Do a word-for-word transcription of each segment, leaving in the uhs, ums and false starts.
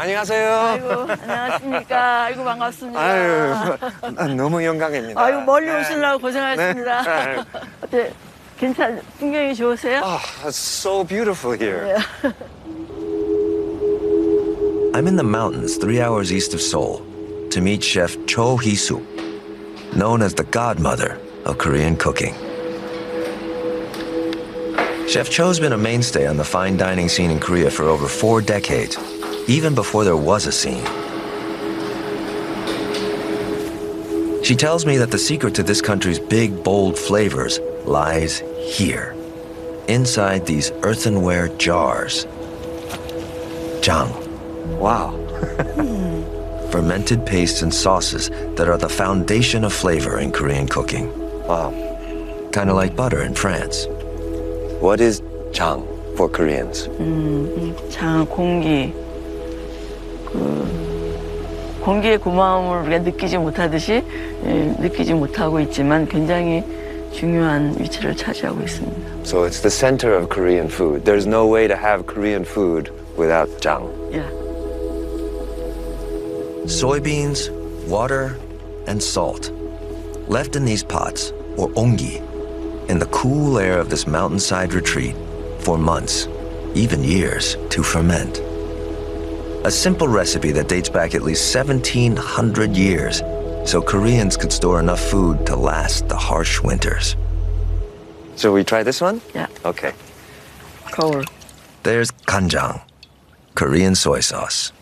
안녕하세요. 아이고, 안녕하십니까. 아이고, 반갑습니다. 아유, 너무 영광입니다. 아이고, 멀리 오시느라고 고생하셨습니다. 네. 어때, 괜찮, 풍경이 좋으세요? Oh, it's so beautiful here. 네. I'm in the mountains three hours east of Seoul to meet Chef Cho Hee-suk, known as the godmother of Korean cooking. Chef Cho's been a mainstay on the fine dining scene in Korea for over four decades, even before there was a scene. She tells me that the secret to this country's big, bold flavors lies here, inside these earthenware jars. Jang. Wow. Fermented pastes and sauces that are the foundation of flavor in Korean cooking. Wow. Kind of like butter in France. What is jang for Koreans? 음, 장, 공기. 그, 공기의 고마움을 우리가 느끼지 못하듯이 예, 느끼지 못하고 있지만 굉장히 중요한 위치를 차지하고 있습니다. So it's the center of Korean food. There's no way to have Korean food without jang. 예. Soybeans, water, and salt. Left in these pots, or ongi, in the cool air of this mountainside retreat for months, even years, to ferment. A simple recipe that dates back at least seventeen hundred years, so Koreans could store enough food to last the harsh winters. So we try this one? Yeah. Okay. 거울. There's kanjang, Korean soy sauce.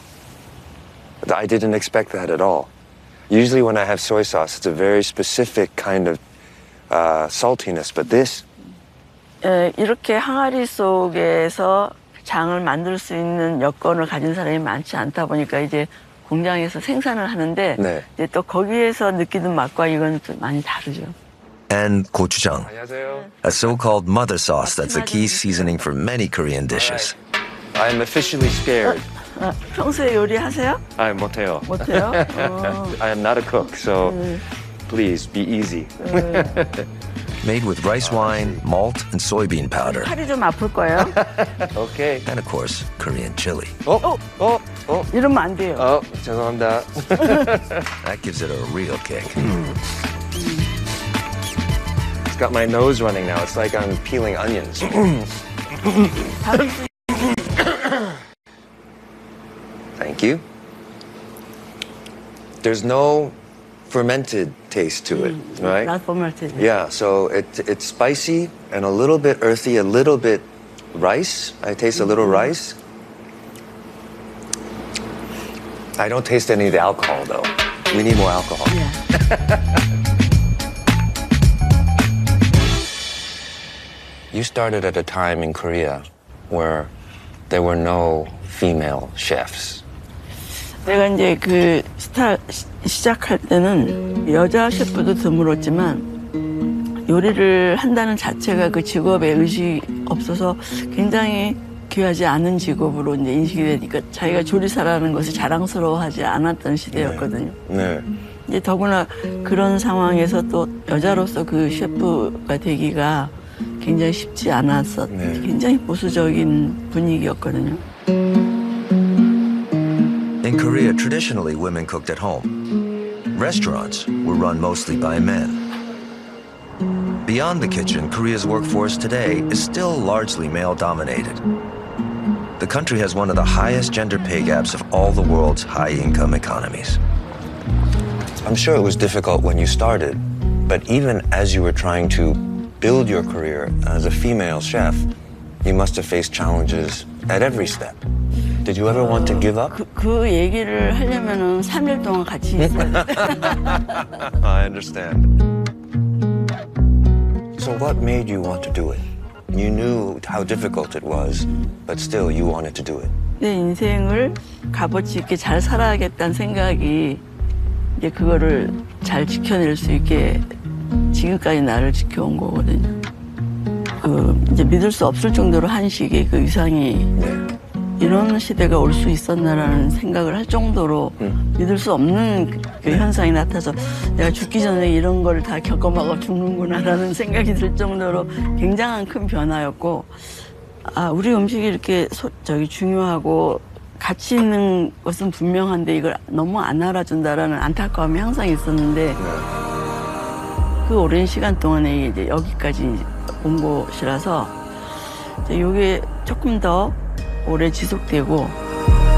I didn't expect that at all. Usually when I have soy sauce, it's a very specific kind of uh, saltiness, but this... 에, 이렇게 항아리 속에서 장을 만들 수 있는 여건을 가진 사람이 많지 않다 보니까 이제 공장에서 생산을 하는데 네. 이제 또 거기에서 느끼는 맛과 이건 또 많이 다르죠. And gochujang, 안녕하세요. a so-called mother sauce that's a key seasoning for many Korean dishes. I'm officially scared. 아, 평소에 요리하세요? I 못해요. 못해요? 어, I am not a cook, so please be easy. Made with rice wine, malt, and soybean powder. 팔이 좀 아플 거예요. Okay. And of course, Korean chili. 어? 어? 어? 이러면 안 돼요. 어? 죄송합니다. That gives it a real kick. It's got my nose running now. It's like I'm peeling onions. Thank you. There's no fermented taste to it, right? Not fermented. Yeah, so it, it's spicy and a little bit earthy, a little bit rice. I taste a little rice. I don't taste any of the alcohol, though. We need more alcohol. You started at a time in Korea where there were no female chefs. 내가 이제 그 스타 시, 시작할 때는 여자 셰프도 드물었지만 요리를 한다는 자체가 그 직업에 의식이 없어서 굉장히 귀하지 않은 직업으로 이제 인식이 되니까 자기가 조리사라는 것이 자랑스러워하지 않았던 시대였거든요. 네. 이제 더구나 그런 상황에서 또 여자로서 그 셰프가 되기가 굉장히 쉽지 않았어. 네. 굉장히 보수적인 분위기였거든요. In Korea, traditionally, women cooked at home. Restaurants were run mostly by men. Beyond the kitchen, Korea's workforce today is still largely male-dominated. The country has one of the highest gender pay gaps of all the world's high-income economies. I'm sure it was difficult when you started, but even as you were trying to build your career as a female chef, you must have faced challenges at every step. Did you ever want to give up? 그, 그 얘기를 하려면은 삼 일 동안 같이 있어야 돼. I understand. So what made you want to do it? You knew how difficult it was, but still you wanted to do it. 내 인생을 값어치 있게 잘 살아야겠다는 생각이 이제 그거를 잘 지켜낼 수 있게 지금까지 나를 지켜온 거거든요. 그 이제 믿을 수 없을 정도로 한식의 그 위상이 이런 시대가 올 수 있었나라는 생각을 할 정도로 음. 믿을 수 없는 그 현상이 나타나서 내가 죽기 전에 이런 걸 다 겪어먹어 죽는구나라는 생각이 들 정도로 굉장한 큰 변화였고, 아, 우리 음식이 이렇게 소, 저기 중요하고 가치 있는 것은 분명한데 이걸 너무 안 알아준다라는 안타까움이 항상 있었는데 그 오랜 시간 동안에 이제 여기까지 온 곳이라서 이게 조금 더 오래 지속되고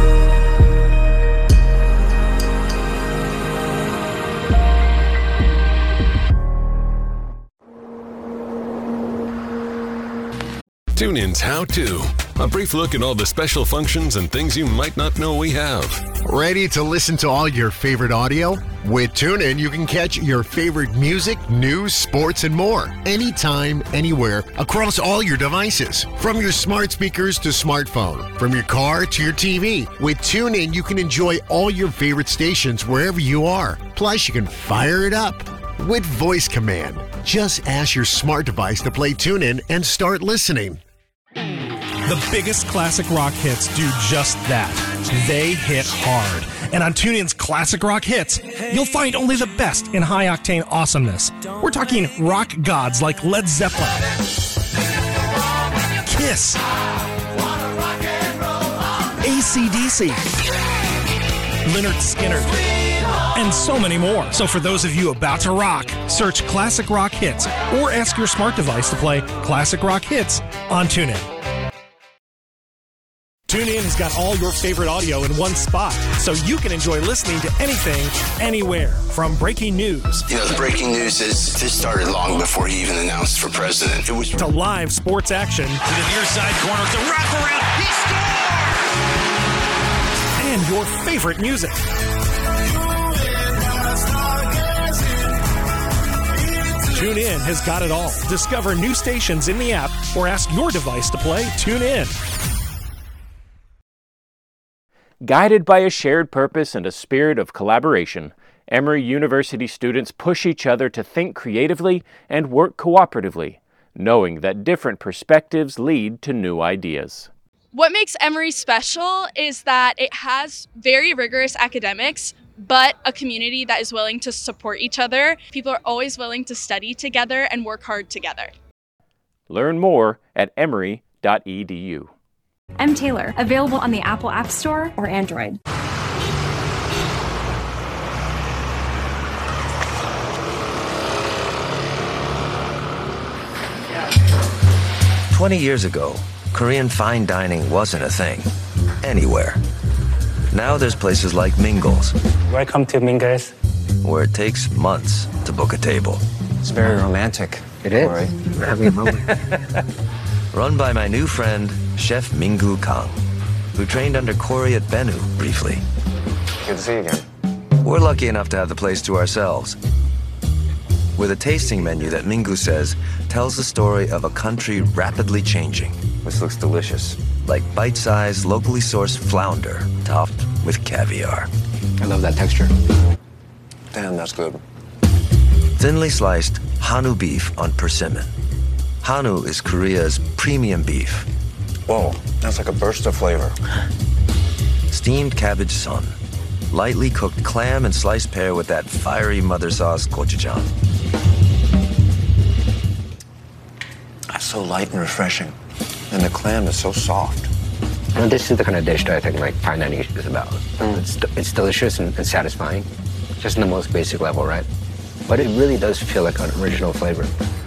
TuneIn's How To. A brief look at all the special functions and things you might not know we have. Ready to listen to all your favorite audio? With TuneIn, you can catch your favorite music, news, sports, and more. Anytime, anywhere, across all your devices. From your smart speakers to smartphone. From your car to your T V. With TuneIn, you can enjoy all your favorite stations wherever you are. Plus, you can fire it up with voice command. Just ask your smart device to play TuneIn and start listening. The biggest classic rock hits do just that. They hit hard. And on TuneIn's Classic Rock Hits, you'll find only the best in high-octane awesomeness. We're talking rock gods like Led Zeppelin, Kiss, A C D C, Lynyrd Skynyrd, and so many more. So for those of you about to rock, search Classic Rock Hits or ask your smart device to play Classic Rock Hits on TuneIn. TuneIn has got all your favorite audio in one spot, so you can enjoy listening to anything, anywhere. From breaking news. You know, the breaking news is this started long before he even announced for president. It was to live sports action. To the near side corner, the wraparound, he scores! And your favorite music. TuneIn has got it all. Discover new stations in the app or ask your device to play TuneIn. Guided by a shared purpose and a spirit of collaboration, Emory University students push each other to think creatively and work cooperatively, knowing that different perspectives lead to new ideas. What makes Emory special is that it has very rigorous academics, but a community that is willing to support each other. People are always willing to study together and work hard together. Learn more at emory dot e d u. M. Taylor, available on the Apple App Store or Android. Twenty years ago, Korean fine dining wasn't a thing, anywhere. Now there's places like Mingles. Welcome to Mingles. Where it takes months to book a table. It's very romantic. It is. Corey. We're having a moment. Run by my new friend, Chef Minggu Kang, who trained under Corey at Bennu briefly. Good to see you again. We're lucky enough to have the place to ourselves, with a tasting menu that Minggu says tells the story of a country rapidly changing. This looks delicious. Like bite-sized, locally sourced flounder topped with caviar. I love that texture. Damn, that's good. Thinly sliced Hanu beef on persimmon. Hanu is Korea's premium beef. Whoa, that's like a burst of flavor. Steamed cabbage sun. Lightly cooked clam and sliced pear with that fiery mother sauce gochujang. That's so light and refreshing. And the clam is so soft. You know, this is the kind of dish that I think like fine dining is about. Mm. It's, it's delicious and, and satisfying, just on the most basic level, right? But it really does feel like an original flavor.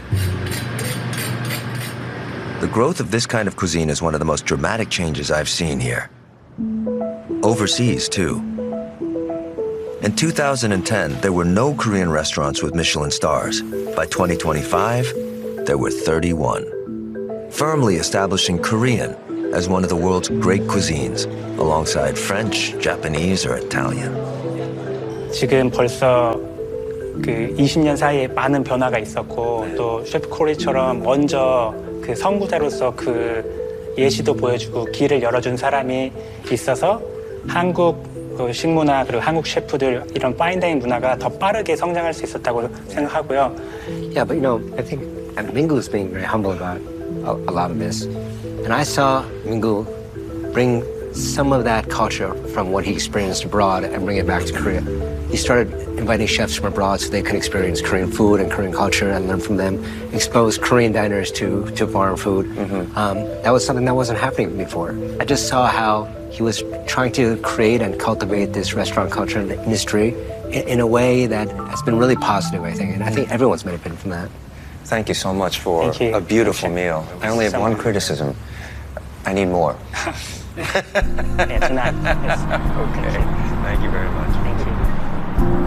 The growth of this kind of cuisine is one of the most dramatic changes I've seen here. Overseas, too. In two thousand ten, there were no Korean restaurants with Michelin stars. By twenty twenty-five, there were thirty-one. Firmly establishing Korean as one of the world's great cuisines, alongside French, Japanese, or Italian. 지금 벌써 그 이십 년 사이에 많은 변화가 있었고 또 셰프 코리처럼 먼저 그 선구자로서 그 예시도 보여주고 길을 열어준 사람이 있어서 한국 그 식문화 그리고 한국 셰프들 이런 파인다이닝 문화가 더 빠르게 성장할 수 있었다고 생각하고요. Yeah, but you know, I think Minggu is being very humble about a, a lot of this. And I saw Minggu bring some of that culture from what he experienced abroad and bring it back to Korea. He started inviting chefs from abroad so they could experience Korean food and Korean culture and learn from them, expose Korean diners to, to foreign food. Mm-hmm. Um, that was something that wasn't happening before. I just saw how he was trying to create and cultivate this restaurant culture in the industry in, in a way that has been really positive, I think. And I think everyone's benefited from that. Thank you so much for a beautiful meal. I only have one criticism. I need more. Yeah, tonight. Yes. Okay. Thank you very much. Thank you.